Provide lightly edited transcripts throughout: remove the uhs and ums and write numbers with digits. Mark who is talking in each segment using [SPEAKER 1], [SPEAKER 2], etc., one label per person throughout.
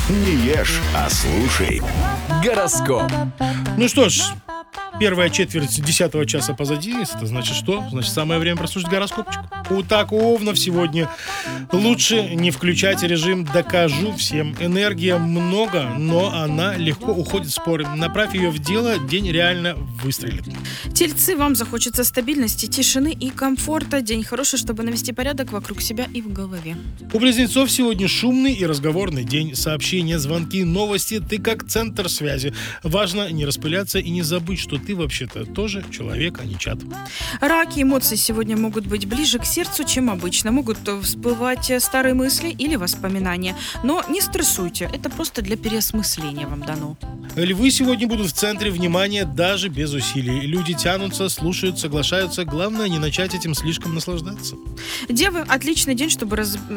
[SPEAKER 1] Не ешь, а слушай. Гороскоп.
[SPEAKER 2] Ну что ж, первая четверть 10-го часа позади. Это значит что? Значит, самое время прослушать гороскопчик. Так, у овнов сегодня лучше не включать режим «докажу всем». Энергия много, но она легко уходит в споры. Направь ее в дело, день реально выстрелит.
[SPEAKER 3] Тельцы, вам захочется стабильности, тишины и комфорта. День хороший, чтобы навести порядок вокруг себя и в голове.
[SPEAKER 2] У близнецов сегодня шумный и разговорный день. Сообщения, звонки, новости. Ты как центр связи. Важно не распыляться и не забыть, что ты вообще-то тоже человек, а не чат.
[SPEAKER 3] Раки, эмоции сегодня могут быть ближе к сердцу, чем обычно. Могут всплывать старые мысли или воспоминания. Но не стрессуйте, это просто для переосмысления вам дано.
[SPEAKER 2] Львы сегодня будут в центре внимания даже без усилий. Люди тянутся, слушают, соглашаются. Главное, не начать этим слишком наслаждаться.
[SPEAKER 3] Девы, отличный день, чтобы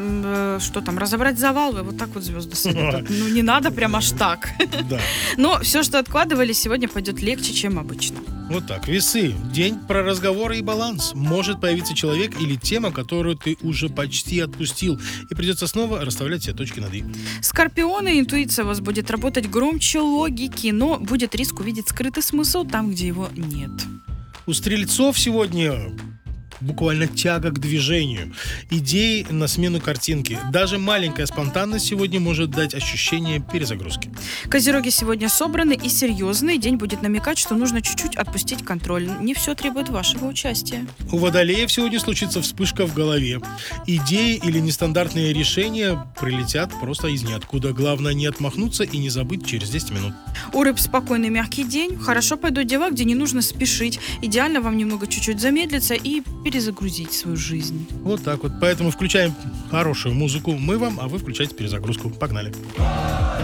[SPEAKER 3] разобрать завалы. Вот так вот звезды советуют. Ну, не надо прям аж так.
[SPEAKER 2] Да.
[SPEAKER 3] Но все, что откладывали, сегодня пойдет легче, чем обычно.
[SPEAKER 2] Вот так. Весы. День про разговоры и баланс. Может появиться человек или тема, которую ты уже почти отпустил, и придется снова расставлять все точки над «и».
[SPEAKER 3] Скорпионы, интуиция у вас будет работать громче логики, но будет риск увидеть скрытый смысл там, где его нет.
[SPEAKER 2] У стрельцов сегодня буквально тяга к движению. Идеи на смену картинки. Даже маленькая спонтанность сегодня может дать ощущение перезагрузки.
[SPEAKER 3] Козероги сегодня собраны и серьезные. День будет намекать, что нужно чуть-чуть отпустить контроль. Не все требует вашего участия.
[SPEAKER 2] У водолеев сегодня случится вспышка в голове. Идеи или нестандартные решения прилетят просто из ниоткуда. Главное не отмахнуться и не забыть через 10 минут.
[SPEAKER 3] У рыб спокойный мягкий день. Хорошо пойдут дела, где не нужно спешить. Идеально вам немного чуть-чуть замедлиться и перезагрузить свою жизнь.
[SPEAKER 2] Вот так вот. Поэтому включаем хорошую музыку мы вам, а вы включайте перезагрузку. Погнали.